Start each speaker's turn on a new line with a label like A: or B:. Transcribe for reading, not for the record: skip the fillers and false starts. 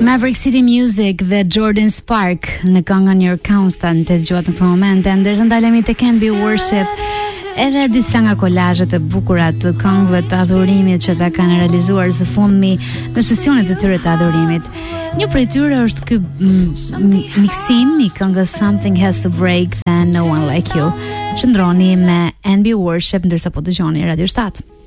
A: Maverick City Music dhe Jordan Spark në këngën Your Constant të dëgjuat në këtë moment. Ndërsa ndalemi te Can Be Worship, edhe disa nga kolazhet e bukura të këngëve të adhurimit që ta kanë realizuar së fundmi në sesionet e tyre të adhurimit. Një prej tyre është ky miksim i këngës Something Has to Break Then No One Like You. Qëndroni me Can Be Worship ndërsa po dëgjoni Radio 7.